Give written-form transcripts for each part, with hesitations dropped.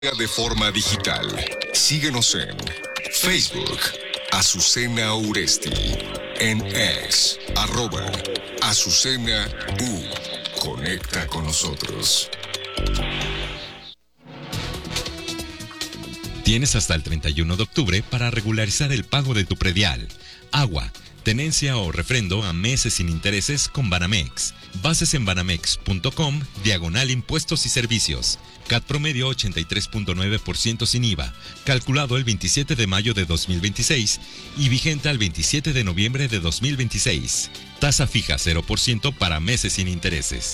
De forma digital. Síguenos en Facebook, Azucena Uresti, en X, @Azucena U. Conecta con nosotros. Tienes hasta el 31 de octubre para regularizar el pago de tu predial, agua, tenencia o refrendo a meses sin intereses con Banamex. Bases en banamex.com/impuestos y servicios. CAT promedio 83.9% sin IVA, calculado el 27 de mayo de 2026 y vigente al 27 de noviembre de 2026. Tasa fija 0% para meses sin intereses.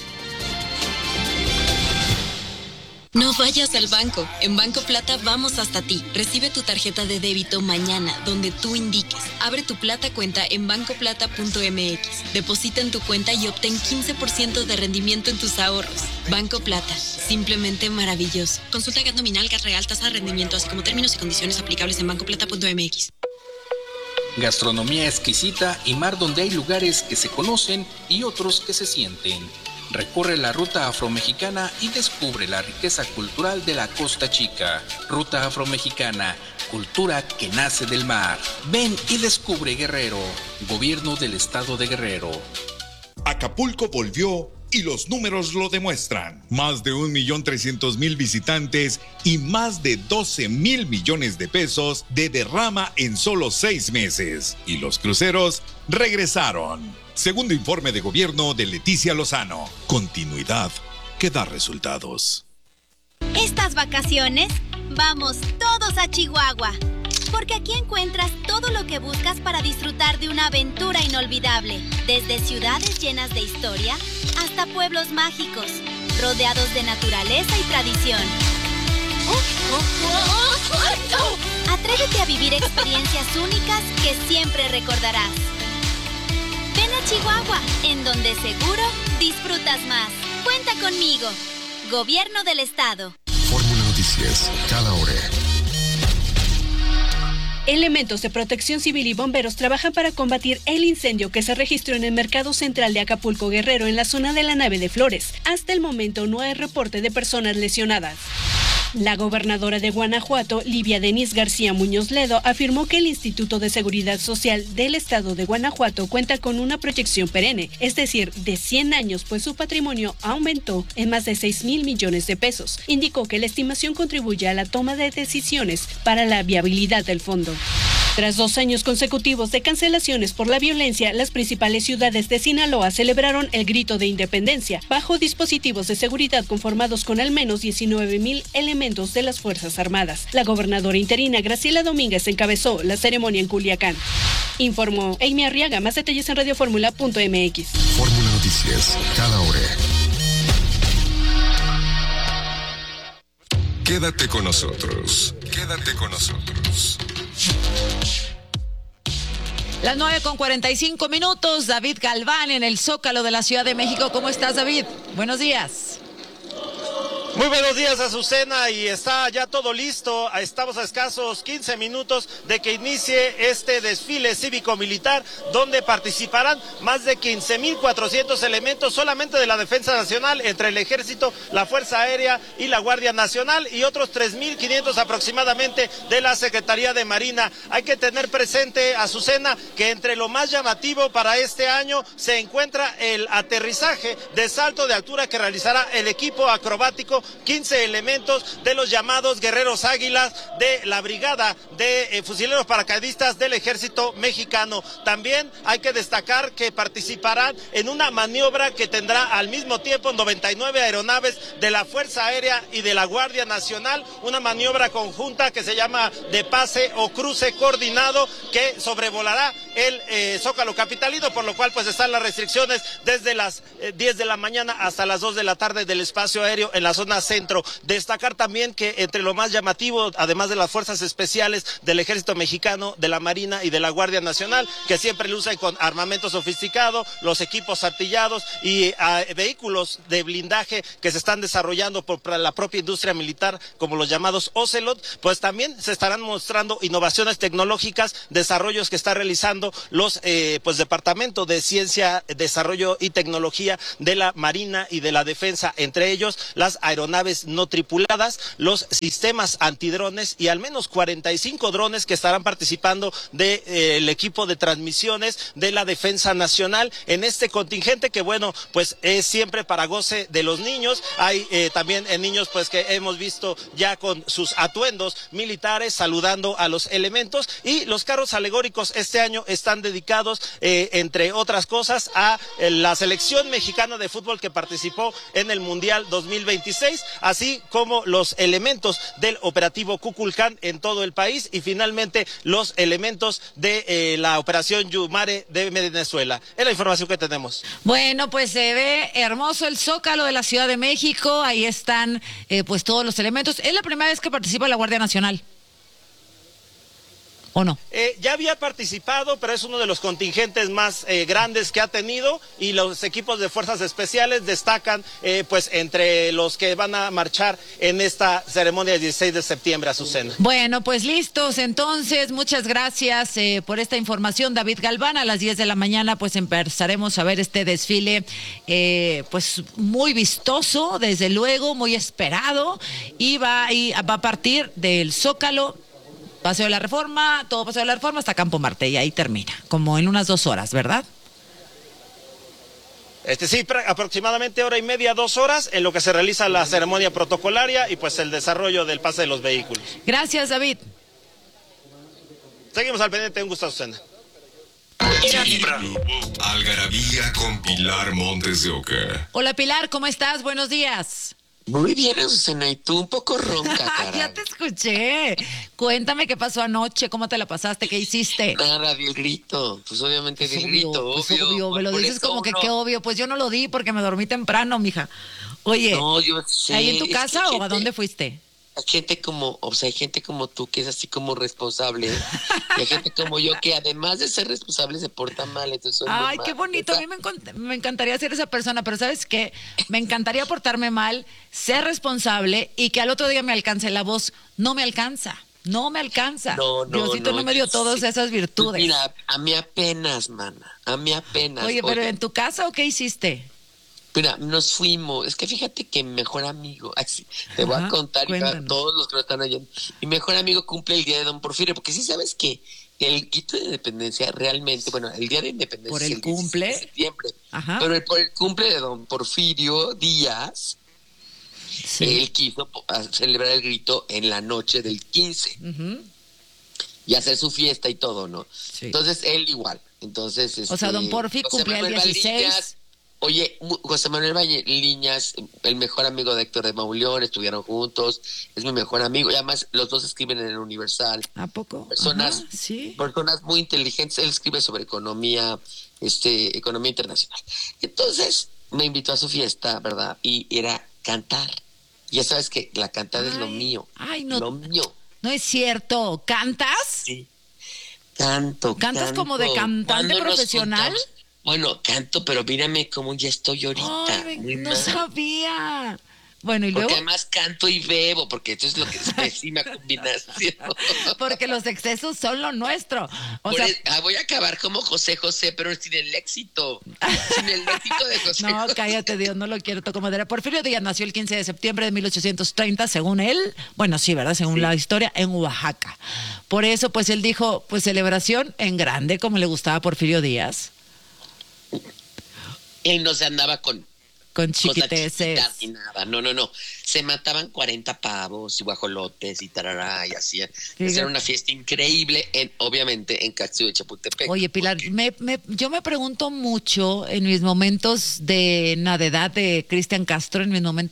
No vayas al banco. En Banco Plata vamos hasta ti. Recibe tu tarjeta de débito mañana, donde tú indiques. Abre tu Plata cuenta en bancoplata.mx. Deposita en tu cuenta y obtén 15% de rendimiento en tus ahorros. Banco Plata. Simplemente maravilloso. Consulta GAT nominal, GAT real, tasa de rendimiento, así como términos y condiciones aplicables en bancoplata.mx. Gastronomía exquisita y mar donde hay lugares que se conocen y otros que se sienten. Recorre la Ruta Afromexicana y descubre la riqueza cultural de la Costa Chica. Ruta Afromexicana, cultura que nace del mar. Ven y descubre Guerrero. Gobierno del Estado de Guerrero. Acapulco volvió y los números lo demuestran. Más de 1.300.000 visitantes y más de 12.000 millones de pesos de derrama en solo 6 meses. Y los cruceros regresaron. Segundo informe de gobierno de Leticia Lozano. Continuidad que da resultados. Estas vacaciones, vamos todos a Chihuahua. Porque aquí encuentras todo lo que buscas para disfrutar de una aventura inolvidable. Desde ciudades llenas de historia hasta pueblos mágicos, rodeados de naturaleza y tradición. Atrévete a vivir experiencias únicas que siempre recordarás. Ven a Chihuahua, en donde seguro disfrutas más. Cuenta conmigo. Gobierno del Estado. Fórmula Noticias, cada hora. Elementos de Protección Civil y bomberos trabajan para combatir el incendio que se registró en el Mercado Central de Acapulco Guerrero en la zona de la Nave de Flores. Hasta el momento no hay reporte de personas lesionadas. La gobernadora de Guanajuato, Livia Denise García Muñoz Ledo, afirmó que el Instituto de Seguridad Social del Estado de Guanajuato cuenta con una proyección perenne, es decir, de 100 años, pues su patrimonio aumentó en más de 6,000 millones de pesos. Indicó que la estimación contribuye a la toma de decisiones para la viabilidad del fondo. Tras 2 años consecutivos de cancelaciones por la violencia, las principales ciudades de Sinaloa celebraron el Grito de Independencia, bajo dispositivos de seguridad conformados con al menos 19,000 elementos de las Fuerzas Armadas. La gobernadora interina Graciela Domínguez encabezó la ceremonia en Culiacán. Informó Amy Arriaga. Más detalles en radioformula.mx. Fórmula Noticias, cada hora. Quédate con nosotros. Quédate con nosotros. Las 9:45. David Galván en el Zócalo de la Ciudad de México. ¿Cómo estás, David? Buenos días. Muy buenos días, Azucena, y está ya todo listo. Estamos a escasos 15 minutos de que inicie este desfile cívico-militar, donde participarán más de 15,400 elementos solamente de la Defensa Nacional, entre el Ejército, la Fuerza Aérea y la Guardia Nacional, y otros 3,500 aproximadamente de la Secretaría de Marina. Hay que tener presente, Azucena, que entre lo más llamativo para este año se encuentra el aterrizaje de salto de altura que realizará el equipo acrobático, 15 elementos de los llamados Guerreros Águilas de la Brigada de Fusileros Paracaidistas del Ejército Mexicano. También hay que destacar que participarán en una maniobra que tendrá al mismo tiempo 99 aeronaves de la Fuerza Aérea y de la Guardia Nacional, una maniobra conjunta que se llama de pase o cruce coordinado, que sobrevolará el Zócalo capitalino, por lo cual pues están las restricciones desde las 10 de la mañana hasta las 2 de la tarde del espacio aéreo en la zona centro. Destacar también que entre lo más llamativo, además de las fuerzas especiales del Ejército Mexicano, de la Marina y de la Guardia Nacional, que siempre lucen con armamento sofisticado, los equipos artillados y vehículos de blindaje que se están desarrollando por la propia industria militar, como los llamados Ocelot, pues también se estarán mostrando innovaciones tecnológicas, desarrollos que está realizando los Departamento de Ciencia, Desarrollo y Tecnología de la Marina y de la Defensa, entre ellos las aeronaves aeronaves no tripuladas, los sistemas antidrones y al menos 45 drones que estarán participando del equipo de transmisiones de la Defensa Nacional en este contingente que, bueno, pues es siempre para goce de los niños. Hay también niños pues que hemos visto ya con sus atuendos militares saludando a los elementos, y los carros alegóricos este año están dedicados, entre otras cosas, a la selección mexicana de fútbol que participó en el Mundial 2026, así como los elementos del operativo Kukulcán en todo el país, y finalmente los elementos de la operación Yumare de Venezuela. Es la información que tenemos. Bueno, pues se ve hermoso el Zócalo de la Ciudad de México. Ahí están pues todos los elementos. ¿Es la primera vez que participa la Guardia Nacional? ¿O no? Ya había participado, pero es uno de los contingentes más grandes que ha tenido, y los equipos de fuerzas especiales destacan pues entre los que van a marchar en esta ceremonia del 16 de septiembre, Azucena. Bueno, pues listos, entonces, muchas gracias por esta información, David Galván. A las 10 de la mañana pues empezaremos a ver este desfile pues muy vistoso, desde luego, muy esperado, y va a partir del Zócalo, Paseo de la Reforma, todo Paseo de la Reforma hasta Campo Marte, y ahí termina, como en unas 2 horas, ¿verdad? Sí, aproximadamente 1:30, 2 horas, en lo que se realiza la ceremonia protocolaria y pues el desarrollo del pase de los vehículos. Gracias, David. Seguimos al pendiente, un gusto, Azucena. Algarabía con Pilar Montes de Oca. Hola, Pilar, ¿cómo estás? Buenos días. Muy bien, Azucena, y tú un poco ronca, cara. Ya te escuché. Cuéntame qué pasó anoche, cómo te la pasaste, qué hiciste. Nada, di el grito. Pues obviamente di el grito, pues obvio. Me lo dices como que qué obvio. Pues yo no lo di porque me dormí temprano, mija. Oye, no, yo sé. ¿ahí en tu casa o a dónde fuiste? Hay gente como, o sea, hay gente como tú que es así como responsable, y hay gente como yo que además de ser responsable se porta mal, entonces ay, qué bonito, a mí me encantaría ser esa persona, pero ¿sabes qué? Me encantaría portarme mal, ser responsable y que al otro día me alcance la voz. No me alcanza. No, Diosito no me dio todas esas virtudes. Mira, a mí apenas, mana, a mí apenas. Oye, pero ¿en tu casa o qué hiciste? Mira, nos fuimos, es que fíjate que mi mejor amigo, así, te voy a contar, y a todos los que lo están oyendo, mi mejor amigo cumple el día de Don Porfirio, porque sí sabes que el grito de independencia realmente, bueno, el día de independencia por es el cumple de septiembre, pero por el cumple de Don Porfirio Díaz, sí, él quiso celebrar el grito en la noche del 15 y hacer su fiesta y todo, ¿no? Sí. Entonces él igual, entonces o sea, Don Porfi cumple el 16. Oye, José Manuel Liñas, el mejor amigo de Héctor de Mauleón, estuvieron juntos, es mi mejor amigo, y además los dos escriben en el Universal. ¿A poco? Personas, sí, personas muy inteligentes, él escribe sobre economía internacional. Entonces, me invitó a su fiesta, ¿verdad? Y era cantar. Ya sabes que la cantada es lo mío. Ay, no. Lo mío. No es cierto. ¿Cantas? Sí. Canto. ¿Cantas como de cantante profesional? Bueno, canto, pero mírame cómo ya estoy ahorita. Ay, no sabía. Bueno, y luego. Porque además canto y bebo, porque eso es lo que es pésima combinación. Porque los excesos son lo nuestro. Voy a acabar como José José, pero sin el éxito. Sin el éxito de José No, José. cállate, Dios, no lo quiero tocar madera. Porfirio Díaz nació el 15 de septiembre de 1830, según él. Bueno, sí, ¿verdad? Según la historia, en Oaxaca. Por eso, pues él dijo, pues celebración en grande, como le gustaba a Porfirio Díaz. Él no se andaba con chiquiteces ni nada, no, se mataban 40 pavos y guajolotes y tarará y así. Era una fiesta increíble, obviamente en Castillo de Chapultepec. Oye, Pilar, yo me pregunto mucho en mis momentos de nadedad de Cristian Castro,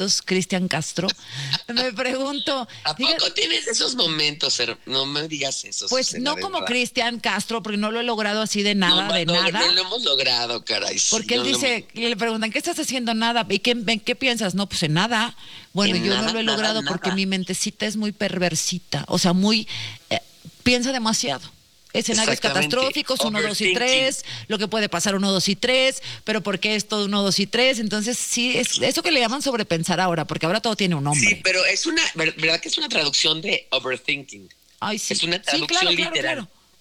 me pregunto. ¿A poco tienes esos momentos? No me digas eso. Pues no como Cristian Castro, porque no lo he logrado así de nada, nada. No lo hemos logrado, caray. Porque él dice, le preguntan, ¿qué estás haciendo? Nada. ¿Y qué piensas? No, pues en nada. Bueno, yo no lo he logrado porque mi mentecita es muy perversita, o sea, muy piensa demasiado. Escenarios catastróficos, 1, 2 y 3, lo que puede pasar 1, 2 y 3, pero ¿por qué es todo 1, 2 y 3? Entonces sí, es eso que le llaman sobrepensar ahora, porque ahora todo tiene un nombre. Sí, pero ¿verdad que es una traducción de overthinking? Ay, sí. Es una traducción literal. Claro.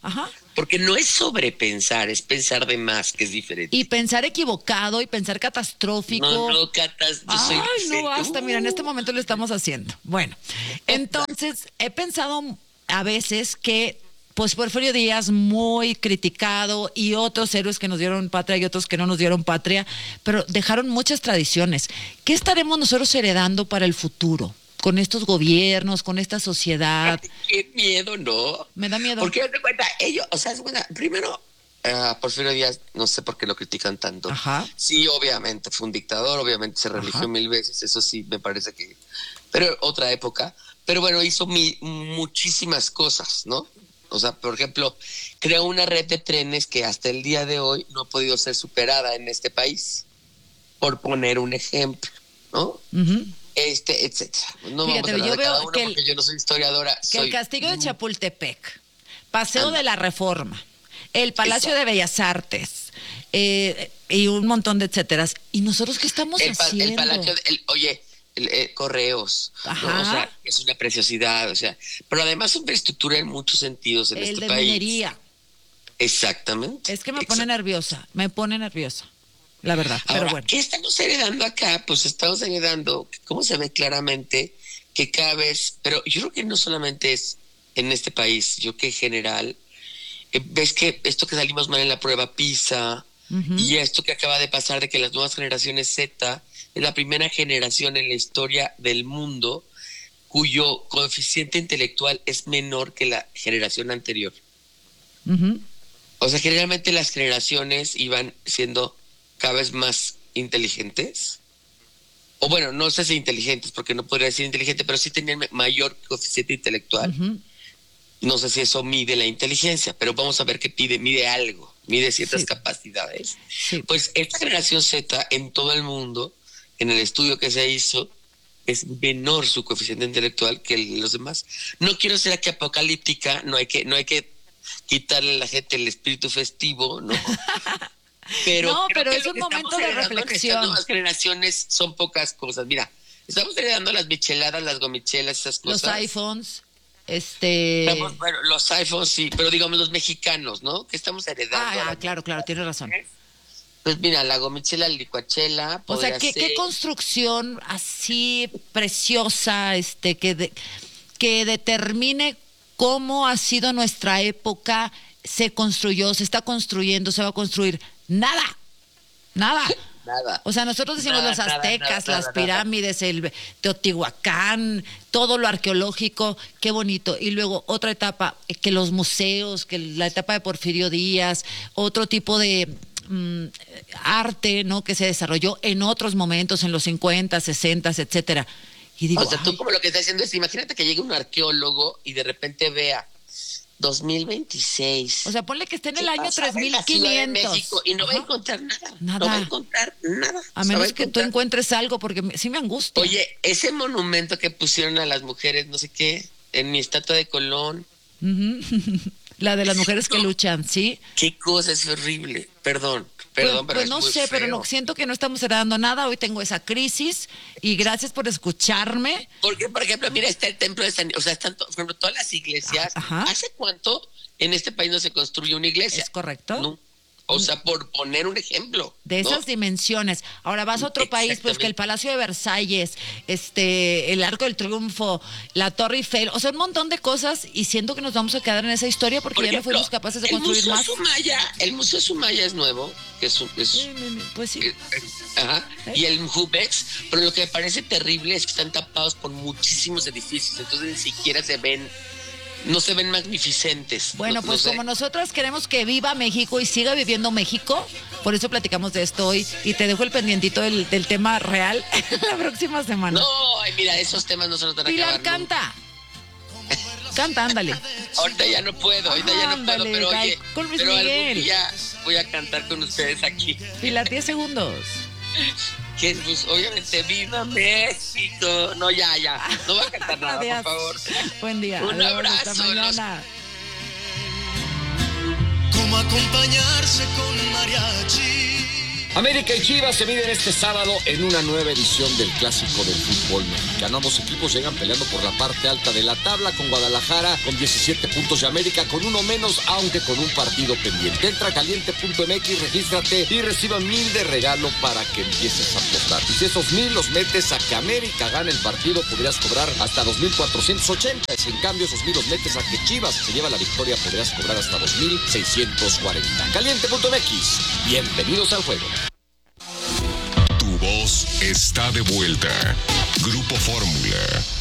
Ajá. Porque no es sobrepensar, es pensar de más, que es diferente. Y pensar equivocado y pensar catastrófico. No, Catas, yo soy no basta, mira, en este momento lo estamos haciendo. Bueno, entonces he pensado a veces que pues Porfirio Díaz muy criticado y otros héroes que nos dieron patria y otros que no nos dieron patria, pero dejaron muchas tradiciones. ¿Qué estaremos nosotros heredando para el futuro? Con estos gobiernos, con esta sociedad. Qué miedo, ¿no? Me da miedo. Porque te cuenta, ellos, o sea, es buena. Primero, Porfirio Díaz, no sé por qué lo critican tanto. Ajá. Sí, obviamente fue un dictador, obviamente se religió 1000 veces, eso sí me parece que. Pero otra época. Pero bueno, hizo muchísimas cosas, ¿no? O sea, por ejemplo, creó una red de trenes que hasta el día de hoy no ha podido ser superada en este país, por poner un ejemplo, ¿no? Etcétera. No Fíjate, vamos a hablar de cada uno que porque yo no soy historiadora. Que el castillo de Chapultepec, Paseo de la Reforma, el Palacio de Bellas Artes, y un montón de etcéteras. ¿Y nosotros qué estamos haciendo? El Palacio, Correos, ¿no? O sea, es una preciosidad, o sea, pero además es infraestructura en muchos sentidos en este país. El de minería. Exactamente. Es que me pone nerviosa, la verdad. Ahora, pero bueno. ¿qué estamos heredando acá? Pues estamos heredando, ¿cómo se ve claramente? Que cada vez, pero yo creo que no solamente es en este país, yo creo que en general, ves que esto que salimos mal en la prueba PISA, y esto que acaba de pasar de que las nuevas generaciones Z es la primera generación en la historia del mundo cuyo coeficiente intelectual es menor que la generación anterior. O sea, generalmente las generaciones iban siendo cada vez más inteligentes. O bueno, no sé si inteligentes, porque no podría decir inteligente, pero sí tenían mayor coeficiente intelectual. No sé si eso mide la inteligencia, pero vamos a ver que mide algo, mide ciertas capacidades. Pues esta generación Z en todo el mundo, en el estudio que se hizo, es menor su coeficiente intelectual que los demás. No quiero ser aquí apocalíptica, no hay que quitarle a la gente el espíritu festivo, ¿no? Pero es un momento de reflexión. Las nuevas generaciones son pocas cosas. Mira, estamos heredando las micheladas, las gomichelas, esas cosas. Los iPhones. Bueno, los iPhones sí, pero digamos los mexicanos, ¿no? Que estamos heredando. Claro, tienes razón. Pues mira, la gomichela, la licuachela. O sea, ¿qué construcción así preciosa, que determine cómo ha sido nuestra época, se construyó, se está construyendo, se va a construir? Nada. O sea, nosotros decimos los aztecas, las pirámides, el Teotihuacán, todo lo arqueológico, qué bonito. Y luego otra etapa, que los museos, que la etapa de Porfirio Díaz, otro tipo de arte, ¿no? Que se desarrolló en otros momentos, en los 50, 60, etcétera. Y digo, o sea, tú como lo que estás haciendo es, imagínate que llegue un arqueólogo y de repente vea 2026. O sea, ponle que esté en el año 3500. Y no va a encontrar nada. No va a encontrar nada. A menos que tú encuentres algo, porque sí me angustia. Oye, ese monumento que pusieron a las mujeres, no sé qué, en mi estatua de Colón. La de las mujeres que luchan, ¿sí? Qué cosa, es horrible. Perdón, pero pues no sé, pero no siento que no estamos heredando nada. Hoy tengo esa crisis y gracias por escucharme. Porque, por ejemplo, mira, está el templo de San... O sea, están, por ejemplo, todas las iglesias. ¿Hace cuánto en este país no se construye una iglesia? ¿Es correcto? No. O sea, por poner un ejemplo. De esas dimensiones. Ahora vas a otro país, pues que el Palacio de Versalles, el Arco del Triunfo, la Torre Eiffel, o sea, un montón de cosas, y siento que nos vamos a quedar en esa historia porque ya no fuimos capaces de construir más. El Museo Sumaya es nuevo, que es pues sí. Y el Jubex, pero lo que me parece terrible es que están tapados por muchísimos edificios, entonces ni siquiera no se ven magnificentes. Bueno, pues como nosotras queremos que viva México y siga viviendo México, por eso platicamos de esto hoy y te dejo el pendientito del tema real la próxima semana. No, mira, esos temas no se nos van a acabar. Pilar, canta. Canta, ándale. Ahorita ya no puedo, pero oye, pero algún día voy a cantar con ustedes aquí. Pilar, 10 segundos. Que pues, obviamente viva México. No, ya. No voy a cantar nada, por favor. Buen día. Un abrazo. Hasta mañana. Como acompañarse con mariachi. América y Chivas se miden este sábado en una nueva edición del Clásico del fútbol mexicano. Ambos equipos llegan peleando por la parte alta de la tabla, con Guadalajara con 17 puntos y América con uno menos, aunque con un partido pendiente. Entra a caliente.mx, regístrate y reciba 1,000 de regalo para que empieces a apostar. Y si esos 1,000 los metes a que América gane el partido, podrías cobrar hasta 2,480. Si en cambio esos 1,000 los metes a que Chivas se lleva la victoria, podrías cobrar hasta 2,640. Caliente.mx, bienvenidos al juego. Tu voz está de vuelta. Grupo Fórmula.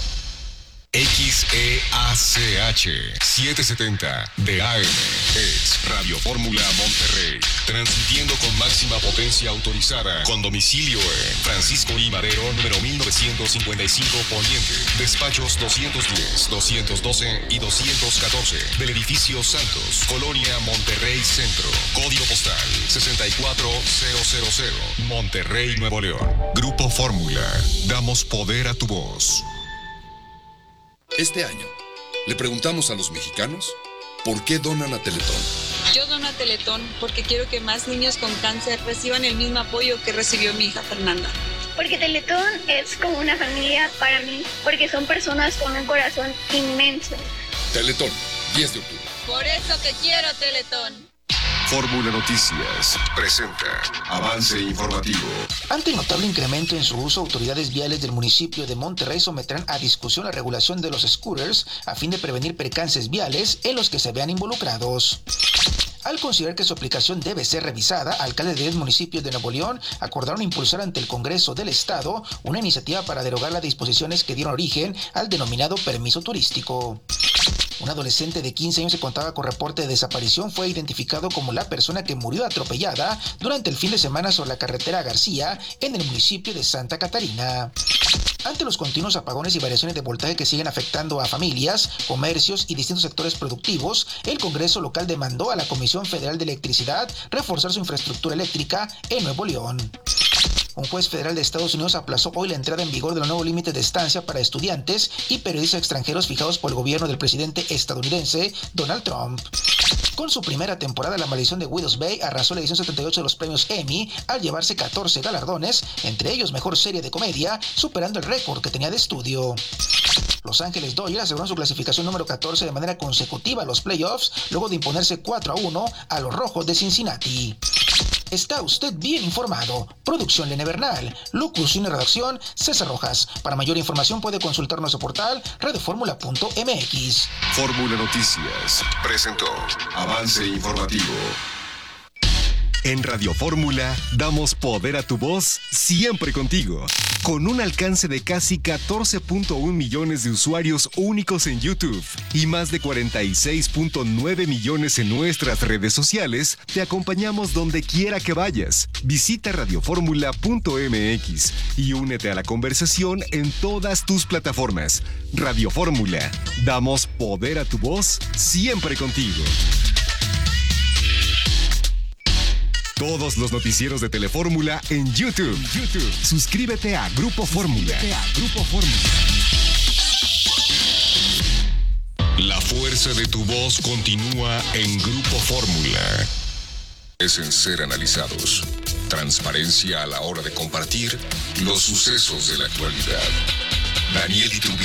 XEACH 770 de AM es Radio Fórmula Monterrey, transmitiendo con máxima potencia autorizada, con domicilio en Francisco I. Madero, número 1955 Poniente, despachos 210, 212 y 214 del edificio Santos, Colonia Monterrey Centro, código postal 64000, Monterrey, Nuevo León. Grupo Fórmula, damos poder a tu voz. Este año, le preguntamos a los mexicanos por qué donan a Teletón. Yo dono a Teletón porque quiero que más niños con cáncer reciban el mismo apoyo que recibió mi hija Fernanda. Porque Teletón es como una familia para mí, porque son personas con un corazón inmenso. Teletón, 10 de octubre. Por eso te quiero, Teletón. Fórmula Noticias presenta avance informativo. Ante el notable incremento en su uso, autoridades viales del municipio de Monterrey someterán a discusión la regulación de los scooters a fin de prevenir percances viales en los que se vean involucrados. Al considerar que su aplicación debe ser revisada, alcaldes de 10 municipios de Nuevo León acordaron impulsar ante el Congreso del Estado una iniciativa para derogar las disposiciones que dieron origen al denominado permiso turístico. Un adolescente de 15 años que contaba con reporte de desaparición fue identificado como la persona que murió atropellada durante el fin de semana sobre la carretera García en el municipio de Santa Catarina. Ante los continuos apagones y variaciones de voltaje que siguen afectando a familias, comercios y distintos sectores productivos, el Congreso local demandó a la Comisión Federal de Electricidad reforzar su infraestructura eléctrica en Nuevo León. Un juez federal de Estados Unidos aplazó hoy la entrada en vigor de los nuevos límites de estancia para estudiantes y periodistas extranjeros fijados por el gobierno del presidente estadounidense Donald Trump. Con su primera temporada, La Maldición de Widow's Bay arrasó la edición 78 de los premios Emmy al llevarse 14 galardones, entre ellos Mejor Serie de Comedia, superando el récord que tenía de estudio. Los Ángeles Dodgers aseguraron su clasificación número 14 de manera consecutiva a los playoffs, luego de imponerse 4-1 a los Rojos de Cincinnati. Está usted bien informado. Producción Lene Bernal, locución y redacción César Rojas. Para mayor información puede consultar nuestro portal radioformula.mx. Fórmula Noticias presentó avance informativo. En Radio Fórmula damos poder a tu voz siempre contigo. Con un alcance de casi 14.1 millones de usuarios únicos en YouTube y más de 46.9 millones en nuestras redes sociales, te acompañamos donde quiera que vayas. Visita radioformula.mx y únete a la conversación en todas tus plataformas. Radio Fórmula, damos poder a tu voz siempre contigo. Todos los noticieros de Telefórmula en YouTube. Suscríbete a Grupo Fórmula. La fuerza de tu voz continúa en Grupo Fórmula. Es en ser analizados. Transparencia a la hora de compartir los sucesos de la actualidad. Daniel Iturbi.